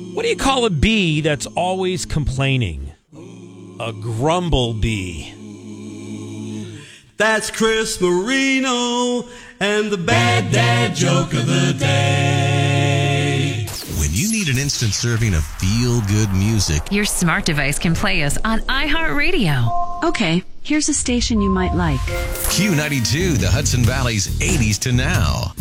What do you call a bee that's always complaining? A grumble bee. That's Chris Marino and the Bad Dad Joke of the Day. When you need an instant serving of feel-good music, your smart device can play us on iHeartRadio. Okay, here's a station you might like. Q92, the Hudson Valley's 80s to now.